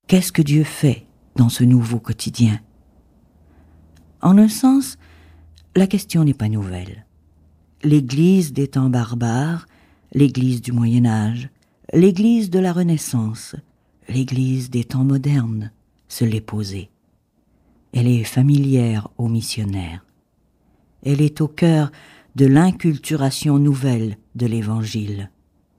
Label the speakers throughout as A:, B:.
A: Qu'est-ce que Dieu fait dans ce nouveau quotidien? En un sens, la question n'est pas nouvelle. L'Église des temps barbares, l'Église du Moyen-Âge, l'Église de la Renaissance, l'Église des temps modernes se l'est posée. Elle est familière aux missionnaires. Elle est au cœur de l'inculturation nouvelle de l'Évangile.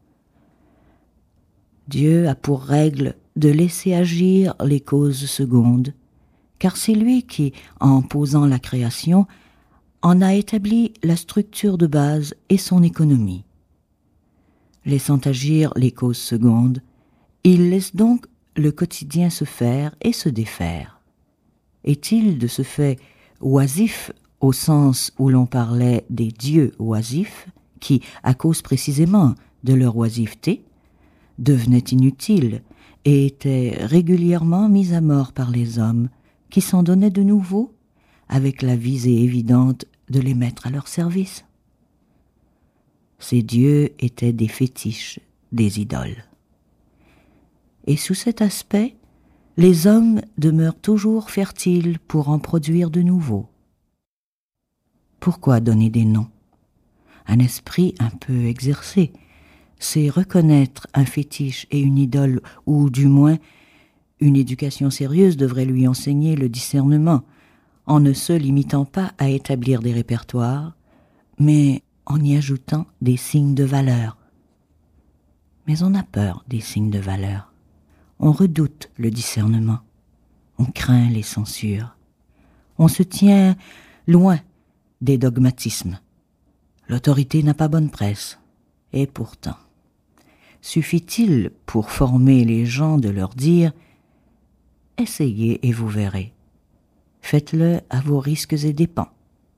A: Dieu a pour règle de laisser agir les causes secondes, car c'est lui qui, en posant la création, en a établi la structure de base et son économie. Laissant agir les causes secondes, il laisse donc le quotidien se faire et se défaire. Est-il de ce fait oisif au sens où l'on parlait des dieux oisifs, qui, à cause précisément de leur oisiveté, devenaient inutiles et étaient régulièrement mis à mort par les hommes, qui s'en donnaient de nouveau, avec la visée évidente de les mettre à leur service? Ces dieux étaient des fétiches, des idoles. Et sous cet aspect, les hommes demeurent toujours fertiles pour en produire de nouveaux. Pourquoi donner des noms? Un esprit un peu exercé, c'est reconnaître un fétiche et une idole, ou du moins, une éducation sérieuse devrait lui enseigner le discernement, en ne se limitant pas à établir des répertoires, mais en y ajoutant des signes de valeur. Mais on a peur des signes de valeur. On redoute le discernement. On craint les censures. On se tient loin des dogmatismes. L'autorité n'a pas bonne presse. Et pourtant, suffit-il pour former les gens de leur dire « Essayez et vous verrez. Faites-le à vos risques et dépens. »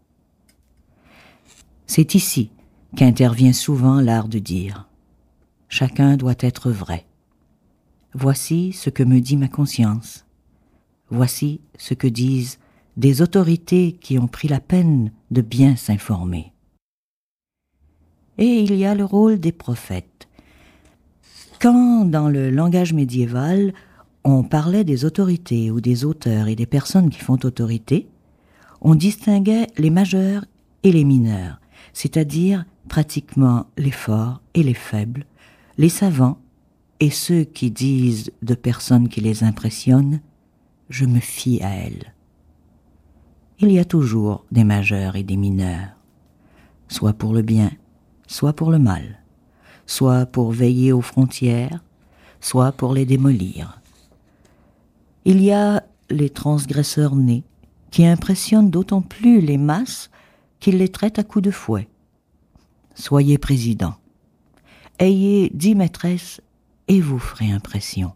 A: C'est ici qu'intervient souvent l'art de dire. Chacun doit être vrai. Voici ce que me dit ma conscience. Voici ce que disent des autorités qui ont pris la peine de bien s'informer. Et il y a le rôle des prophètes. Quand, dans le langage médiéval, on parlait des autorités ou des auteurs et des personnes qui font autorité, on distinguait les majeurs et les mineurs, c'est-à-dire pratiquement les forts et les faibles, les savants et ceux qui disent de personnes qui les impressionnent « je me fie à elles ». Il y a toujours des majeurs et des mineurs, soit pour le bien, soit pour le mal, soit pour veiller aux frontières, soit pour les démolir. Il y a les transgresseurs nés qui impressionnent d'autant plus les masses qu'ils les traitent à coups de fouet. Soyez président, ayez 10 maîtresses et vous ferez impression.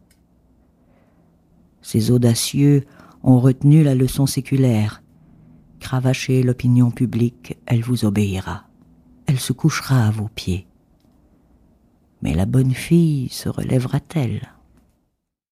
A: Ces audacieux ont retenu la leçon séculaire. Cravachez l'opinion publique, elle vous obéira. Elle se couchera à vos pieds. Mais la bonne fille se relèvera-t-elle?